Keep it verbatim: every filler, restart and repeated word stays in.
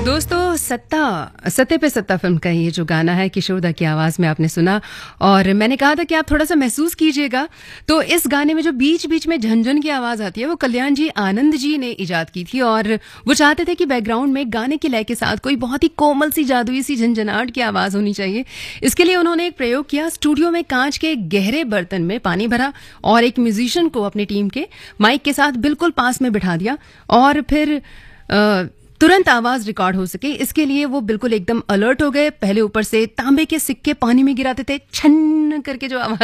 दोस्तों, सत्ता सत्ते पे सत्ता फिल्म का ये जो गाना है किशोर दा की आवाज में आपने सुना और मैंने कहा था कि आप थोड़ा सा महसूस कीजिएगा। तो इस गाने में जो बीच बीच में झनझन की आवाज आती है वो कल्याण जी आनंद जी ने इजाद की थी और वो चाहते थे कि बैकग्राउंड में गाने के लय के साथ कोई बहुत ही कोमल सी जादुई सी झंझनाहट की आवाज होनी चाहिए। इसके लिए उन्होंने एक प्रयोग किया। स्टूडियो में कांच के गहरे बर्तन में पानी भरा और एक म्यूजिशियन को अपनी टीम के माइक के साथ बिल्कुल पास में बिठा दिया और फिर आ, तुरंत आवाज रिकॉर्ड हो सके इसके लिए वो बिल्कुल एकदम अलर्ट हो गए। पहले ऊपर से तांबे के सिक्के पानी में गिराते थे, छन करके जो आवाज